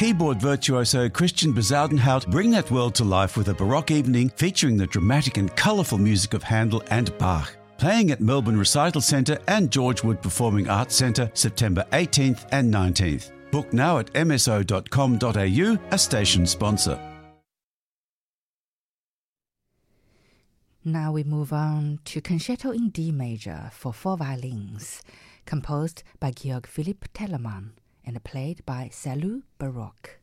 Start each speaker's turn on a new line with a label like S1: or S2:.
S1: keyboard virtuoso Christian Bezuidenhout bring that world to life with a Baroque evening featuring the dramatic and colourful music of Handel and Bach. Playing at Melbourne Recital Centre and George Wood Performing Arts Centre September 18th and 19th. Book now at mso.com.au, a station sponsor.
S2: Now we move on to Concerto in D major for 4 violins, composed by Georg Philipp Telemann and played by Salut Baroque.